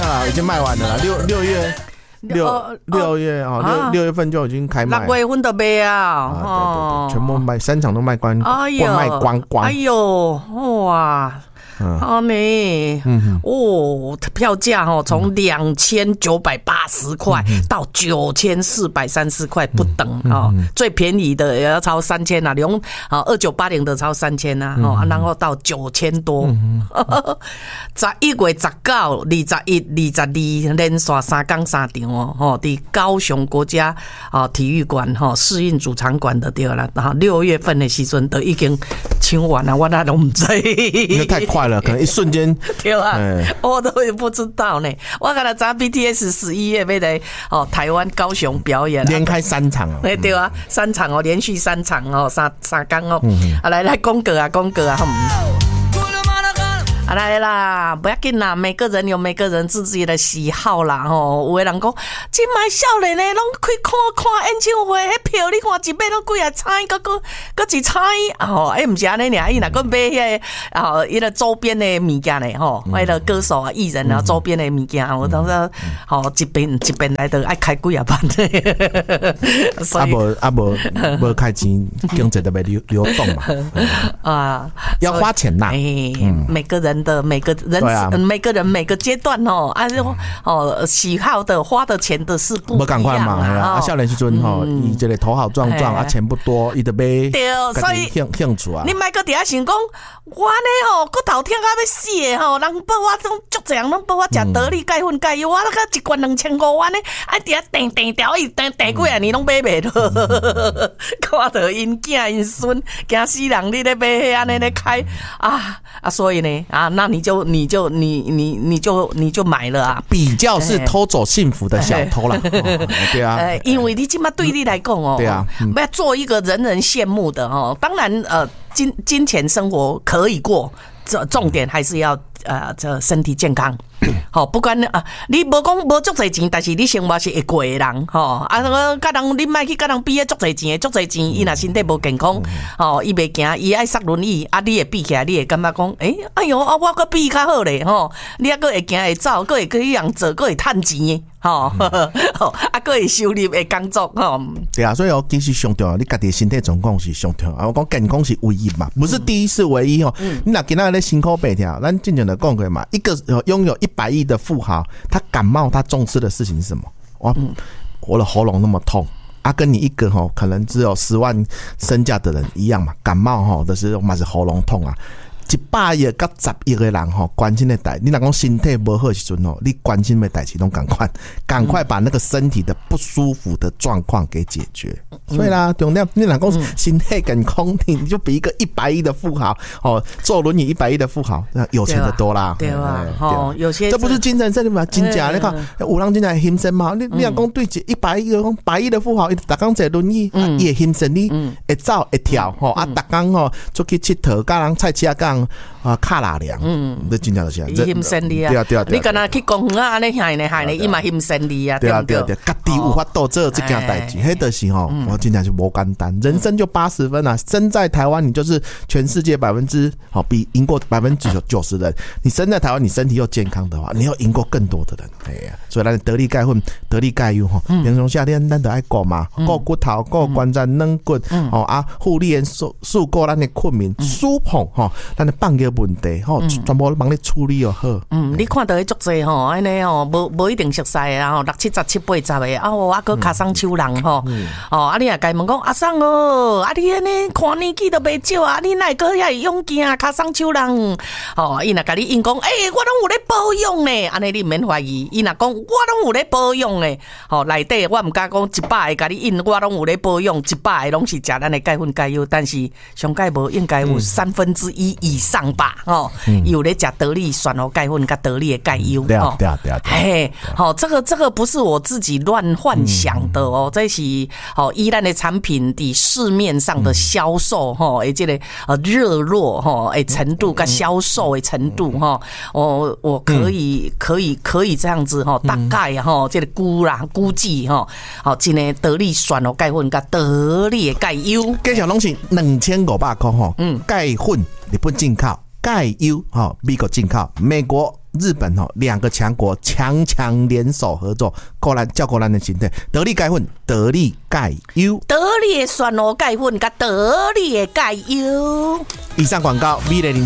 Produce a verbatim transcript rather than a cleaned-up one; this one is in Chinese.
了，已经卖完了啦。六六月。六六月哦，六六月份就已经开卖， 六月份都卖啊， 啊，对对对，全部卖，三场都卖光， 哎呦， 卖光光， 哎呦，哇！啊呢，嗯、哦，票价哦，从两千九百八十块到九千四百三十块不等啊、嗯哦，最便宜的也要超三千啊，两啊二九八零的超三千啊，哦，然后到九千多。十一月十九、二十一、二十二连续三天三场哦，哦，伫高雄国家啊体育馆哈世运主场馆的对啦，然后六月份的时阵都已经抢完了，我那都唔知， 因为太快了，可能一瞬间对啊，欸、我都也不知道呢。我刚才知道 B T S 十一月要来哦台湾高雄表演， 连开三场哦， 对啊，三场哦，连续三场哦，三三天哦，嗯、啊来来讲过啊，讲过啊，嗯。啊来啦，不要紧啦，每个人有每个人自己的喜好啦吼。有的人讲，今摆少年的拢去看看演唱会，迄票你看一买拢几啊彩，个个个一彩吼，哎，毋是安尼尔，伊若个买迄个啊，伊个周边的物件咧吼，为了歌手啊、艺人啊周边的物件，我当时吼一边一边来都爱开几啊万的， 啊无啊无无开钱，经济就袂流流动嘛，啊，要花钱呐， 每个人。的每个人、啊、每个人每个阶段哦，啊哦喜好的花的钱的是不一样嘛。 啊，少年时阵吼，伊这个头好壮壮啊，钱不多，伊就买。 对，所以兴兴趣啊。 你莫个底下想讲，我呢吼，骨头痛到要死的吼，人报我种足济人拢报我食得力钙粉钙油，我那个一罐两千五万呢，啊底下订订条伊订订几啊年拢买袂落，看到因囝因孙惊死人，你咧买迄安尼咧开啊啊，所以呢啊。那你就你就你你你就你就买了啊！ 比较是偷走幸福的小偷啦，哦、对啊， 呃，因为你今嘛对你来讲哦， 对啊， 嗯、不要做一个人人羡慕的哦。当然，呃，金金钱生活可以过，这重点还是要呃这身体健康。好，不管啊，你无讲无足侪钱，但是你生活是会过的人，吼啊，甲人你莫去甲人比足侪钱，足侪钱，伊若身体无健康，吼，伊袂行，伊爱塞轮椅，啊，你会比起来，你会感觉讲，诶、欸，哎哟，啊，我搁比较好咧，吼，你还搁会行会走，搁会去样做，搁会趁钱，吼，啊，搁会收入会工作，吼。 对啊，所以哦，其实上重要，你家己身体状况是上重要。啊，我讲健康是唯一嘛，不是第一是唯一哦。嗯、你若今仔日辛苦白听，咱之前就讲过嘛，一个拥有一百亿的富豪，他感冒他重视的事情是什么？我、嗯、我的喉咙那么痛啊，跟你一个吼可能只有十万身价的人一样嘛，感冒吼的时候嘛是喉咙痛啊。一百亿到十亿的人吼，关心的代，你若讲身体不好的时阵吼，你关心的代志拢赶快，赶快把那个身体的不舒服的状况给解决。所以啦，重点你若讲身体健康，你就比一个一百亿的富豪哦，坐轮椅一百亿的富豪，有钱的多啦。 对吧？哦，有些这不是精神胜利吗？真假？你看有人真正牺牲嘛？你你若讲对一百亿的讲百亿的富豪，伊逐工坐轮椅，伊会牺牲你，会走会跳吼，啊，逐工吼出去佚佗，甲人菜市仔啊，卡拉凉，嗯，这真正就是啊， 伊牺牲你啊， 对啊对啊， 你敢若去公园啊，安尼害呢害呢，伊嘛牺牲你啊， 对啊对啊对，家己有法度做这件代志，迄就是吼，我真正是无简单，人生就八十分啊，生在台湾你就是全世界百分之好比赢过百分之九九十人，你生在台湾你身体又健康的话，你要赢过更多的人，哎呀，所以咱得力钙粉、得力钙油吼，平常夏天咱得爱顾嘛，顾骨头、顾关节、软骨，哦啊，护理员素素顾咱的困眠、舒碰吼，咱的放个问题吼，全部帮你处理就好。 嗯，你看到迄足济吼，安尼吼，无无一定熟悉的吼，六七十、七八十的啊，我搁卡上手人吼，哦，啊，你也甲伊问讲阿桑哦，啊，你安尼看年纪都袂少啊，你哪个遐勇气啊，卡上手人？哦，伊若甲你应讲，诶、欸，我拢有咧保养呢，安尼你免怀疑。伊若讲我拢有咧保养呢，吼、哦，内底我毋敢讲一百个甲你应，我拢有咧保养，一百个拢是食咱的钙粉钙油，但是上钙无应该有三分之一以上吧，哦。有咧食得力选哦钙粉跟得力的钙油， 对啊对啊对啊， 嘿，好，这个这个不是我自己乱幻想的哦，这是好依咱的产品的市面上的销售哈，诶，这个呃热络哈，诶程度跟销售的程度哈，我我可以可以可以这样子哈，大概哈，这个估啦估计哈，好，今年得力选哦钙粉跟得力的钙油， 加上拢是两千五百块哈，嗯，钙粉日本进口。钙油哈，美国进口，美国日本哦，两个强国强强联手合作，够咱照顾咱的身体。得力钙粉，得力钙优， 得力的酸露钙粉，甲得力的钙优。 以上广告，美丽零。